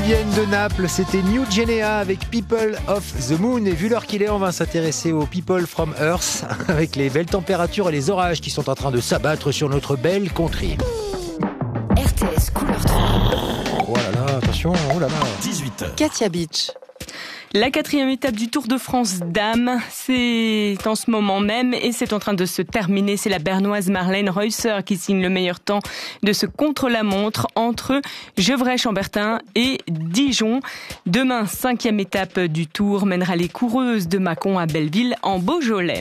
viennent de Naples, c'était New Genea avec People of the Moon. Et vu l'heure qu'il est, on va s'intéresser aux People from Earth avec les belles températures et les orages qui sont en train de s'abattre sur notre belle contrée. RTS couleur 3. Oh là là, attention, oh là là. 18h. Katia Beach. La 4e étape du Tour de France Dames, c'est en ce moment même et c'est en train de se terminer. C'est la Bernoise Marlène Reusser qui signe le meilleur temps de ce contre-la-montre entre Gevrey-Chambertin et Dijon. Demain, 5e étape du Tour mènera les coureuses de Mâcon à Belleville en Beaujolais.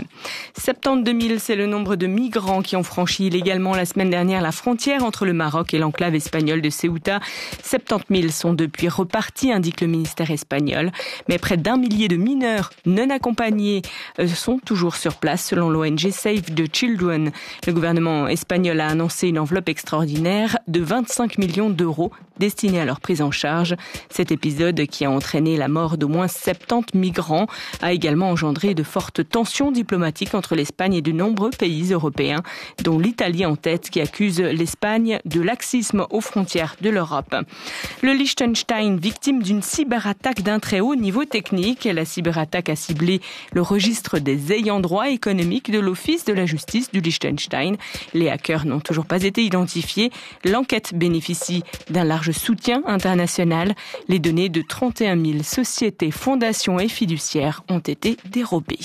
72 000, c'est le nombre de migrants qui ont franchi illégalement la semaine dernière la frontière entre le Maroc et l'enclave espagnole de Ceuta. 70 000 sont depuis repartis, indique le ministère espagnol. Mais près d'1 millier de mineurs non accompagnés sont toujours sur place, selon l'ONG Save the Children. Le gouvernement espagnol a annoncé une enveloppe extraordinaire de 25 millions d'euros destinée à leur prise en charge. Cet épisode, qui a entraîné la mort d'au moins 70 migrants, a également engendré de fortes tensions diplomatiques entre l'Espagne et de nombreux pays européens, dont l'Italie en tête, qui accuse l'Espagne de laxisme aux frontières de l'Europe. Le Liechtenstein, victime d'une cyberattaque d'un très haut niveau technique. La cyberattaque a ciblé le registre des ayants droit économiques de l'Office de la justice du Liechtenstein. Les hackers n'ont toujours pas été identifiés. L'enquête bénéficie d'un large soutien international. Les données de 31 000 sociétés, fondations et fiduciaires ont été dérobées.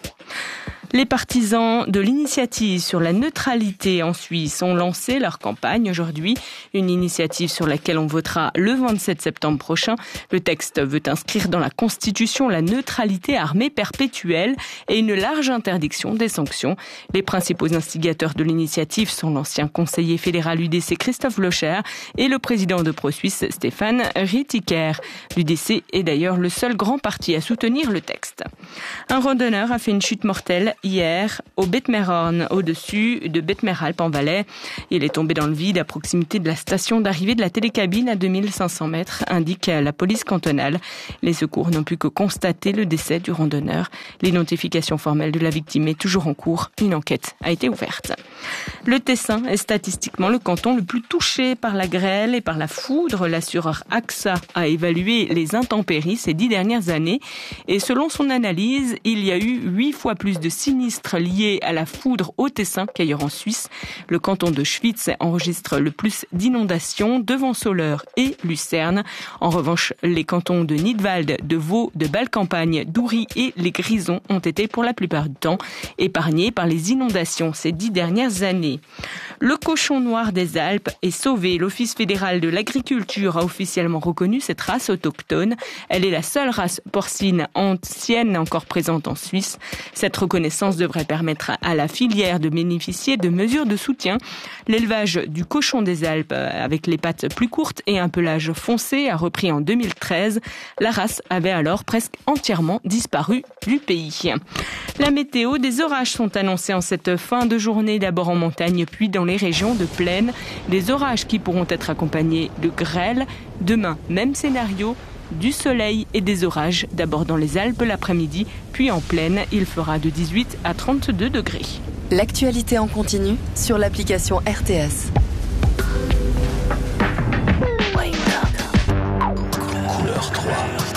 Les partisans de l'initiative sur la neutralité en Suisse ont lancé leur campagne aujourd'hui. Une initiative sur laquelle on votera le 27 septembre prochain. Le texte veut inscrire dans la Constitution la neutralité armée perpétuelle et une large interdiction des sanctions. Les principaux instigateurs de l'initiative sont l'ancien conseiller fédéral UDC Christophe Blocher et le président de ProSuisse Stéphane Ritiker. L'UDC est d'ailleurs le seul grand parti à soutenir le texte. Un randonneur a fait une chute mortelle hier au Betmerhorn, au-dessus de Betmeralp en Valais. Il est tombé dans le vide à proximité de la station d'arrivée de la télécabine à 2500 mètres, indique la police cantonale. Les secours n'ont pu que constater le décès du randonneur. L'identification formelle de la victime est toujours en cours. Une enquête a été ouverte. Le Tessin est statistiquement le canton le plus touché par la grêle et par la foudre. L'assureur AXA a évalué les intempéries ces 10 dernières années et selon son analyse, il y a eu 8 fois plus de sinistres liés à la foudre au Tessin qu'ailleurs en Suisse. Le canton de Schwyz enregistre le plus d'inondations devant Soleure et Lucerne. En revanche, les cantons de Nidwald, de Vaud, de Bâle-Campagne, d'Oury et les Grisons ont été pour la plupart du temps épargnés par les inondations ces 10 dernières années. Le cochon noir des Alpes est sauvé. L'Office fédéral de l'agriculture a officiellement reconnu cette race autochtone. Elle est la seule race porcine ancienne encore présente en Suisse. Cette reconnaissance devrait permettre à la filière de bénéficier de mesures de soutien. L'élevage du cochon des Alpes avec les pattes plus courtes et un pelage foncé a repris en 2013. La race avait alors presque entièrement disparu du pays. La météo, des orages sont annoncés en cette fin de journée, d'abord en montagne puis dans les régions de plaine. Des orages qui pourront être accompagnés de grêle. Demain, même scénario. Du soleil et des orages, d'abord dans les Alpes l'après-midi, puis en plaine, il fera de 18 à 32 degrés. L'actualité en continu sur l'application RTS. Couleur 3.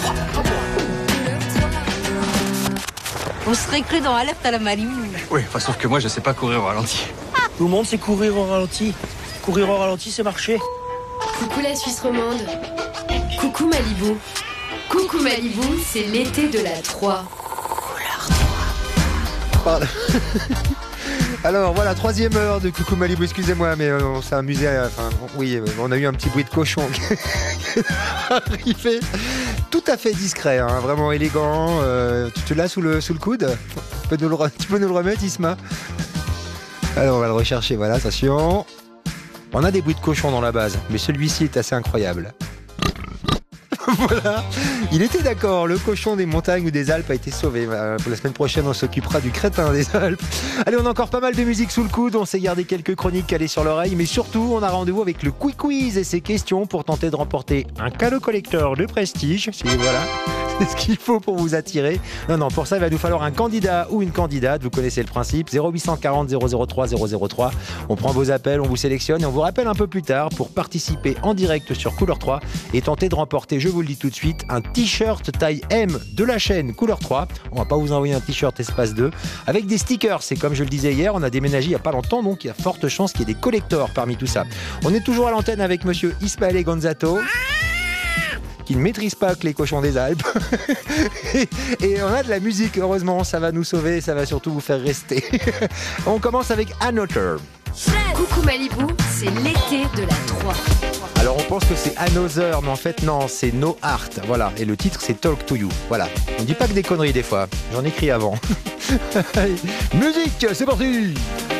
On serait cru dans Alerte à la Malibu. Oui, sauf que moi je sais pas courir au ralenti. Tout le monde sait courir au ralenti. Courir au ralenti, c'est marcher. Coucou la Suisse romande. Coucou Malibu. Coucou Malibu, c'est l'été de la 3. Couleur 3. Pardon. Alors voilà, 3e heure de Coucou Malibu, excusez-moi, mais on s'est amusé, on a eu un petit bruit de cochon qui est arrivé, tout à fait discret, hein, vraiment élégant. Tu l'as sous le coude? Tu peux nous le remettre, Isma? Alors on va le rechercher, voilà, attention. On a des bruits de cochon dans la base, mais celui-ci est assez incroyable. Voilà, il était d'accord, le cochon des montagnes ou des Alpes a été sauvé. Pour la semaine prochaine, on s'occupera du crétin des Alpes. Allez, on a encore pas mal de musique sous le coude, on s'est gardé quelques chroniques calées sur l'oreille, mais surtout, on a rendez-vous avec le Quick Quiz et ses questions pour tenter de remporter un cadeau collector de prestige. Voilà, C'est ce qu'il faut pour vous attirer. Non, pour ça, il va nous falloir un candidat ou une candidate. Vous connaissez le principe. 0840 003 003. On prend vos appels, on vous sélectionne et on vous rappelle un peu plus tard pour participer en direct sur Couleur 3 et tenter de remporter, je vous le dis tout de suite, un t-shirt taille M de la chaîne Couleur 3. On va pas vous envoyer un t-shirt espace 2 avec des stickers. C'est comme je le disais hier, on a déménagé il n'y a pas longtemps, donc il y a forte chance qu'il y ait des collectors parmi tout ça. On est toujours à l'antenne avec monsieur Ismaël Gonzato, qui ne maîtrise pas que les cochons des Alpes. Et on a de la musique, heureusement, ça va nous sauver, ça va surtout vous faire rester. On commence avec Another. Coucou Malibu, c'est l'été de la 3. Alors on pense que c'est Another, mais en fait non, c'est No Heart. Voilà, et le titre c'est Talk to You. Voilà, on dit pas que des conneries des fois, j'en écris avant. Musique, c'est parti.